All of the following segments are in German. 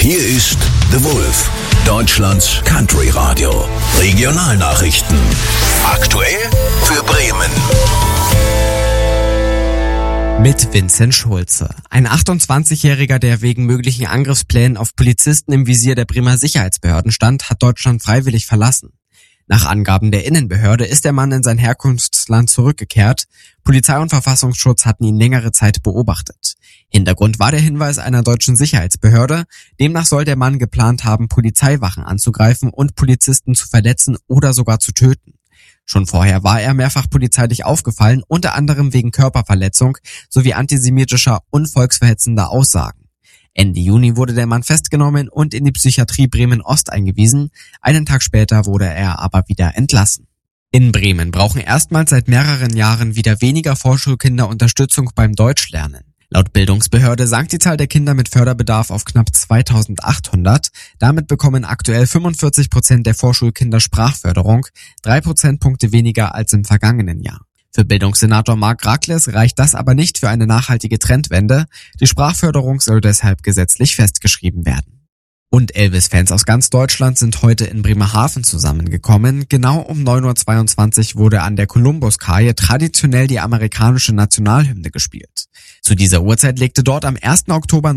Hier ist The Wolf, Deutschlands Country Radio. Regionalnachrichten. Aktuell für Bremen. Mit Vincent Schulze. Ein 28-Jähriger, der wegen möglichen Angriffsplänen auf Polizisten im Visier der Bremer Sicherheitsbehörden stand, hat Deutschland freiwillig verlassen. Nach Angaben der Innenbehörde ist der Mann in sein Herkunftsland zurückgekehrt. Polizei und Verfassungsschutz hatten ihn längere Zeit beobachtet. Hintergrund war der Hinweis einer deutschen Sicherheitsbehörde. Demnach soll der Mann geplant haben, Polizeiwachen anzugreifen und Polizisten zu verletzen oder sogar zu töten. Schon vorher war er mehrfach polizeilich aufgefallen, unter anderem wegen Körperverletzung sowie antisemitischer und volksverhetzender Aussagen. Ende Juni wurde der Mann festgenommen und in die Psychiatrie Bremen-Ost eingewiesen. Einen Tag später wurde er aber wieder entlassen. In Bremen brauchen erstmals seit mehreren Jahren wieder weniger Vorschulkinder Unterstützung beim Deutschlernen. Laut Bildungsbehörde sank die Zahl der Kinder mit Förderbedarf auf knapp 2800. Damit bekommen aktuell 45% der Vorschulkinder Sprachförderung, 3 Prozentpunkte weniger als im vergangenen Jahr. Für Bildungssenator Marc Rakles reicht das aber nicht für eine nachhaltige Trendwende. Die Sprachförderung soll deshalb gesetzlich festgeschrieben werden. Und Elvis-Fans aus ganz Deutschland sind heute in Bremerhaven zusammengekommen. Genau um 9.22 Uhr wurde an der Kolumbuskaje traditionell die amerikanische Nationalhymne gespielt. Zu dieser Uhrzeit legte dort am 1. Oktober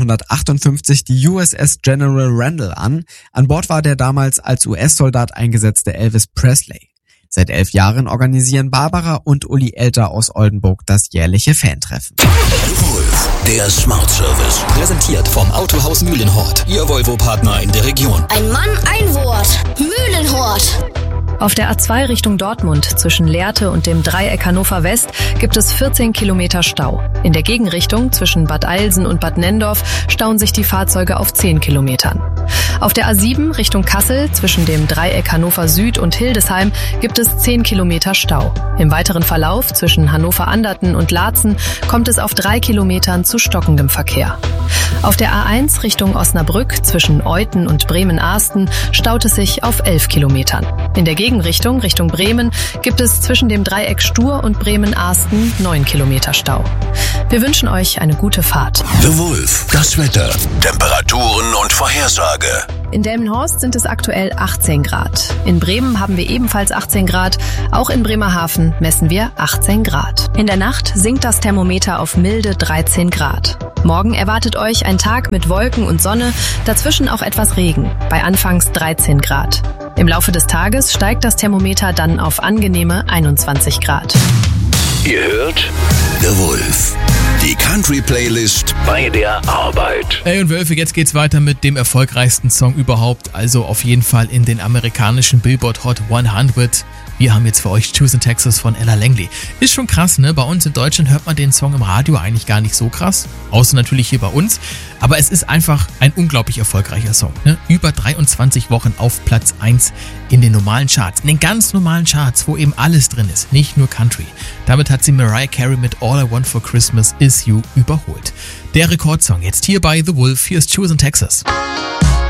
1958 die USS General Randall an. An Bord war der damals als US-Soldat eingesetzte Elvis Presley. Seit 11 Jahren organisieren Barbara und Uli Elter aus Oldenburg das jährliche Fantreffen. Wolf, der Smart Service. Präsentiert vom Autohaus Mühlenhort, Ihr Volvo-Partner in der Region. Ein Mann, ein Wort. Mühlenhort. Auf der A2 Richtung Dortmund zwischen Lehrte und dem Dreieck Hannover West gibt es 14 Kilometer Stau. In der Gegenrichtung zwischen Bad Eilsen und Bad Nenndorf stauen sich die Fahrzeuge auf 10 Kilometern. Auf der A7 Richtung Kassel zwischen dem Dreieck Hannover Süd und Hildesheim gibt es 10 Kilometer Stau. Im weiteren Verlauf zwischen Hannover-Anderten und Laatzen kommt es auf 3 Kilometern zu stockendem Verkehr. Auf der A1 Richtung Osnabrück zwischen Euthen und Bremen-Ahsten staut es sich auf 11 Kilometern. In der Gegenrichtung Richtung Bremen gibt es zwischen dem Dreieck Stur und Bremen-Ahsten 9 Kilometer Stau. Wir wünschen euch eine gute Fahrt. The Wolf, das Wetter, Temperaturen und Vorhersage. In Delmenhorst sind es aktuell 18 Grad. In Bremen haben wir ebenfalls 18 Grad. Auch in Bremerhaven messen wir 18 Grad. In der Nacht sinkt das Thermometer auf milde 13 Grad. Morgen erwartet euch ein Tag mit Wolken und Sonne, dazwischen auch etwas Regen, bei anfangs 13 Grad. Im Laufe des Tages steigt das Thermometer dann auf angenehme 21 Grad. Ihr hört The Wolf, die Country-Playlist bei der Arbeit. Hey und Wölfe, jetzt geht's weiter mit dem erfolgreichsten Song überhaupt, also auf jeden Fall in den amerikanischen Billboard Hot 100. Wir haben jetzt für euch Choosing Texas von Ella Langley. Ist schon krass, ne? Bei uns in Deutschland hört man den Song im Radio eigentlich gar nicht so krass, außer natürlich hier bei uns. Aber es ist einfach ein unglaublich erfolgreicher Song, ne? Über 23 Wochen auf Platz 1 in den normalen Charts, in den ganz normalen Charts, wo eben alles drin ist, nicht nur Country. Damit hat sie Mariah Carey mit All I Want for Christmas Is You überholt. Der Rekordsong jetzt hier bei The Wolf, hier ist Choosing Texas.